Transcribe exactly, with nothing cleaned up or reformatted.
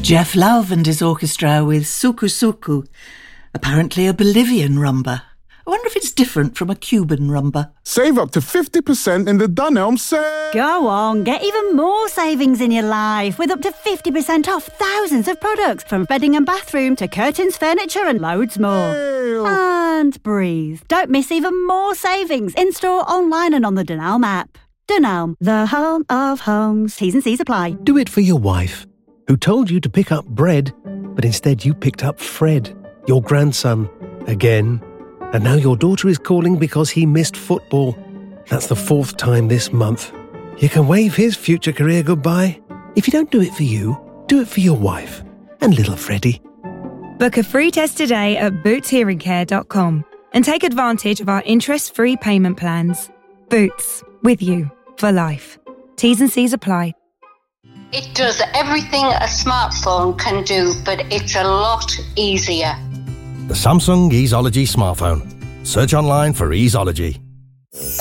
Jeff Love and his orchestra with Suku Suku, apparently a Bolivian rumba. I wonder if it's different from a Cuban rumba. Save up to fifty percent in the Dunelm sale. Go on, get even more savings in your life with up to fifty percent off thousands of products from bedding and bathroom to curtains, furniture and loads more. Ew. And breathe. Don't miss even more savings in-store, online and on the Dunelm app. Dunelm, the home of homes. T's and C's apply. Do it for your wife, who told you to pick up bread, but instead you picked up Fred, your grandson, again. And now your daughter is calling because he missed football. That's the fourth time this month. You can wave his future career goodbye. If you don't do it for you, do it for your wife and little Freddie. Book a free test today at boots hearing care dot com and take advantage of our interest-free payment plans. Boots, with you for life. T's and C's apply. It does everything a smartphone can do, but it's a lot easier. The Samsung Easeology smartphone. Search online for Easeology.